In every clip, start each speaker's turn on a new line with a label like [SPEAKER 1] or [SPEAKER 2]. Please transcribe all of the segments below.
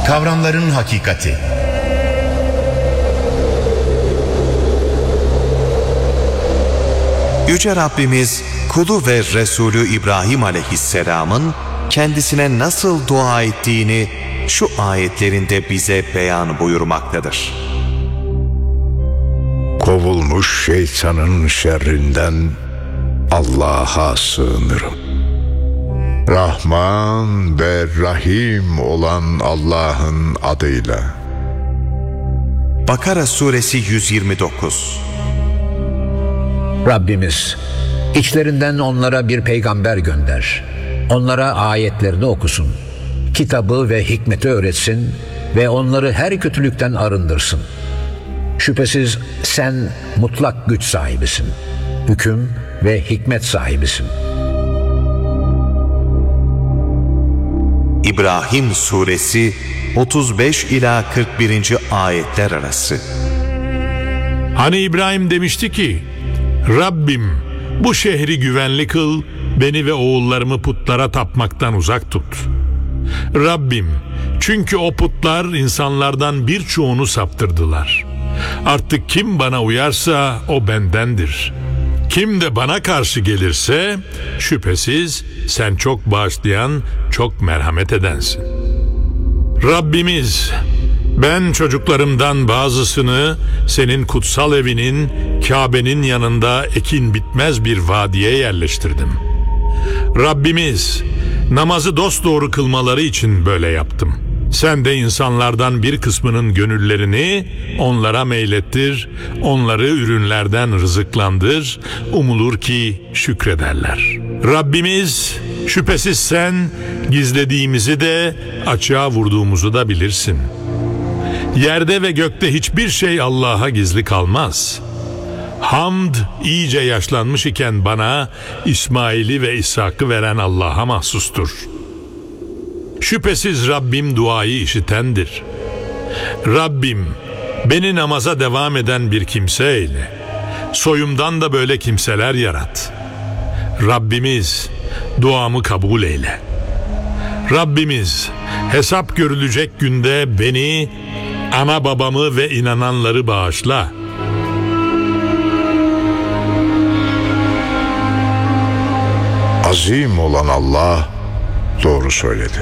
[SPEAKER 1] Kavramların hakikati.
[SPEAKER 2] Yüce Rabbimiz kulu ve Resulü İbrahim Aleyhisselam'ın kendisine nasıl dua ettiğini şu ayetlerinde bize beyan buyurmaktadır.
[SPEAKER 3] Kovulmuş şeytanın şerrinden Allah'a sığınırım. Rahman ve Rahim olan Allah'ın adıyla.
[SPEAKER 2] Bakara Suresi 129.
[SPEAKER 4] Rabbimiz, içlerinden onlara bir peygamber gönder. Onlara ayetlerini okusun. Kitabı ve hikmeti öğretsin ve onları her kötülükten arındırsın. Şüphesiz sen mutlak güç sahibisin. Hüküm ve hikmet sahibisin.
[SPEAKER 2] İbrahim Suresi 35 ila 41. ayetler arası.
[SPEAKER 5] Hani İbrahim demişti ki, Rabbim bu şehri güvenli kıl, beni ve oğullarımı putlara tapmaktan uzak tut. Rabbim, çünkü o putlar insanlardan birçoğunu saptırdılar. Artık kim bana uyarsa o bendendir. Kim de bana karşı gelirse şüphesiz sen çok bağışlayan, çok merhamet edensin. Rabbimiz, ben çocuklarımdan bazısını senin kutsal evinin, Kabe'nin yanında ekin bitmez bir vadiye yerleştirdim. Rabbimiz, namazı dosdoğru kılmaları için böyle yaptım. Sen de insanlardan bir kısmının gönüllerini onlara meylettir, onları ürünlerden rızıklandır, umulur ki şükrederler. Rabbimiz, şüphesiz sen gizlediğimizi de açığa vurduğumuzu da bilirsin. Yerde ve gökte hiçbir şey Allah'a gizli kalmaz. Hamd iyice yaşlanmış iken bana İsmail'i ve İshak'ı veren Allah'a mahsustur. Şüphesiz Rabbim duayı işitendir. Rabbim, beni namaza devam eden bir kimse eyle. Soyumdan da böyle kimseler yarat. Rabbimiz, duamı kabul eyle. Rabbimiz, hesap görülecek günde beni, ana babamı ve inananları bağışla.
[SPEAKER 3] Azim olan Allah doğru söyledi.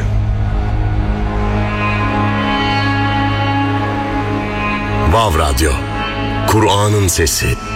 [SPEAKER 6] Vav Radyo, Kur'an'ın sesi.